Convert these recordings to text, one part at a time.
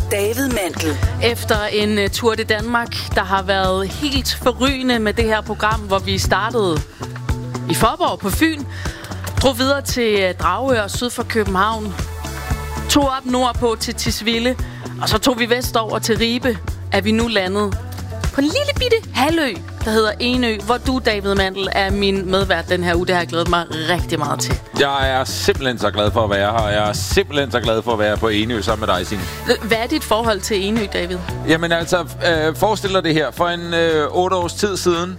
David Mandel. Efter en tur til Danmark, der har været helt forrygende med det her program, hvor vi startede i Faaborg på Fyn, drog videre til Dragør syd for København, tog op nordpå til Tisvilde, og så tog vi vestover til Ribe, er vi nu landet på en lille bitte halvø, der hedder Enø, hvor du, David Mandel, er min medvært den her uge. Det har jeg glædet mig rigtig meget til. Jeg er simpelthen så glad for at være her, og jeg er simpelthen så glad for at være på Enø sammen med dig, Signe. Hvad er dit forhold til Enø, David? Jamen altså, forestil dig det her. For en 8 års tid siden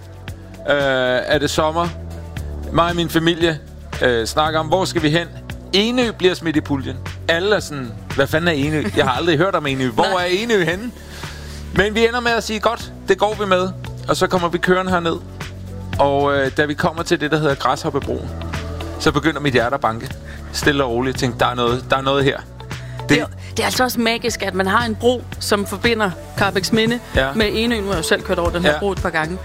er det sommer. Mig og min familie snakker om, hvor skal vi hen? Enø bliver smidt i puljen. Alle er sådan, hvad fanden er Enø? Jeg har aldrig hørt om Enø. Hvor er Enø henne? Men vi ender med at sige, godt, det går vi med. Og så kommer vi kørende herned. Og da vi kommer til det, der hedder Græshoppebroen, så begynder mit hjerte at banke. Stille og roligt. Tænk, der er noget her. Det er altså også magisk, at man har en bro, som forbinder Karrebæksminde med Enø. Nu har jeg jo selv kørt over den her bro et par gange.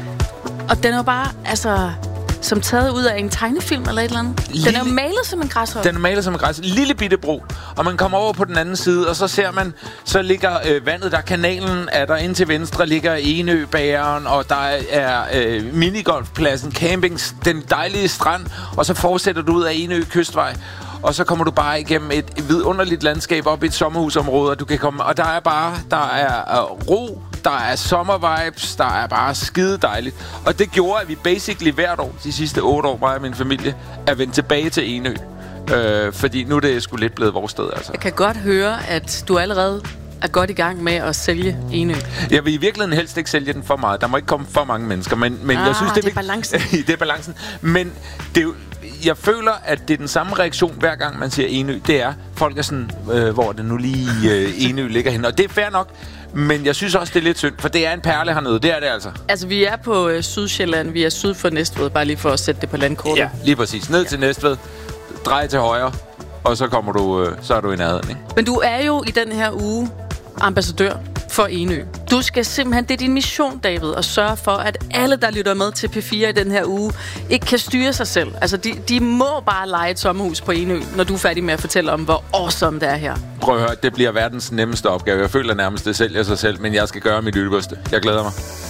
Og den er jo bare, altså, som taget ud af en tegnefilm eller et eller andet. Den er jo malet som en græshoppe. Den er malet som en græshoppe. Lille bitte bro. Og man kommer over på den anden side, og så ser man, så ligger vandet, der kanalen, er der ind til venstre, ligger Enøbageren, og der er minigolfpladsen, campings, den dejlige strand, og så fortsætter du ud af Enø Kystvej. Og så kommer du bare igennem et vidunderligt landskab op i et sommerhusområde, og du kan komme, og der er ro, der er sommervibes, der er bare skide dejligt. Og det gjorde, at vi basically hvert år, de sidste 8 år, mig og min familie, er vendt tilbage til Enø. Fordi nu er det sgu lidt blevet vores sted, altså. Jeg kan godt høre, at du allerede er godt i gang med at sælge Enø. Jeg vil i virkeligheden helst ikke sælge den for meget. Der må ikke komme for mange mennesker, men jeg synes, det er balancen. Det er balancen. Men det er jo, jeg føler, at det er den samme reaktion, hver gang man siger Enø. Det er, folk er sådan, hvor det nu lige Enø ligger henne. Og det er fair nok, men jeg synes også, det er lidt synd, for det er en perle hernede. Det er det altså. Altså, vi er på Sydsjælland. Vi er syd for Næstved, bare lige for at sætte det på landkortet. Ja, lige præcis. Ned til Næstved, drej til højre, og så kommer du, så er du i nærheden, ikke? Men du er jo i den her uge ambassadør for Enø. Du skal simpelthen, det er din mission, David, at sørge for, at alle, der lytter med til P4 i den her uge, ikke kan styre sig selv. Altså, de må bare leje et sommerhus på Enø, når du er færdig med at fortælle om, hvor awesome det er her. Prøv at høre, det bliver verdens nemmeste opgave. Jeg føler nærmest, det sælger sig selv, men jeg skal gøre mit ypperste. Jeg glæder mig.